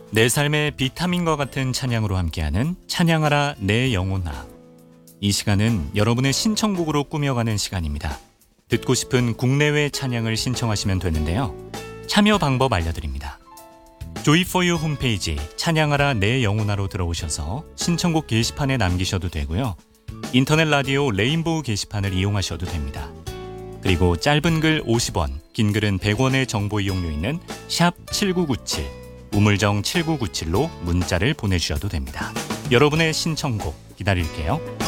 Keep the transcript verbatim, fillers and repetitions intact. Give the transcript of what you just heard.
내 삶의 비타민과 같은 찬양으로 함께하는 찬양하라 내 영혼아. 이 시간은 여러분의 신청곡으로 꾸며가는 시간입니다. 듣고 싶은 국내외 찬양을 신청하시면 되는데요. 참여 방법 알려드립니다. 조이포유 홈페이지 찬양하라 내 영혼아로 들어오셔서 신청곡 게시판에 남기셔도 되고요. 인터넷 라디오 레인보우 게시판을 이용하셔도 됩니다. 그리고 짧은 글 오십 원, 긴 글은 백 원의 정보 이용료 있는 샵 칠구구칠, 우물정 칠구구칠로 문자를 보내주셔도 됩니다. 여러분의 신청곡 기다릴게요.